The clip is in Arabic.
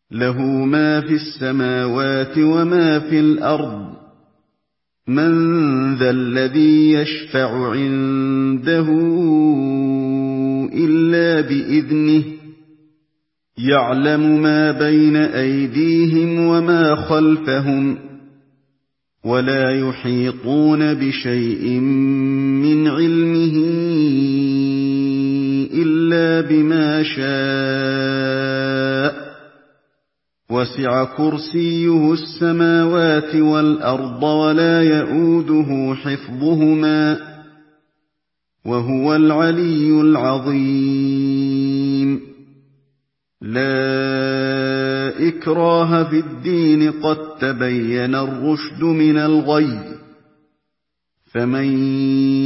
لَهُ مَا فِي السَّمَاوَاتِ وَمَا فِي الْأَرْضِ ۗ مَن ذَا الَّذِي يَشْفَعُ عِندَهُ إِلَّا بِإِذْنِهِ ۚ يَعْلَمُ مَا بَيْنَ أَيْدِيهِمْ وَمَا خَلْفَهُمْ ۖ وَلَا يُحِيطُونَ بِشَيْءٍ مِّنْ عِلْمِهِ إِلَّا بِمَا شَاءَ ۚ وَسِعَ كُرْسِيُّهُ السَّمَاوَاتِ وَالْأَرْضَ وَلَا يَئُودُهُ حِفْظُهُمَا ۚ وَهُوَ الْعَلِيُّ الْعَظِيمُ. لَا إِكْرَاهَ فِي الدِّينِ ۖ قَد تَّبَيَّنَ الرُّشْدُ مِنَ الْغَيِّ ۚ فَمَن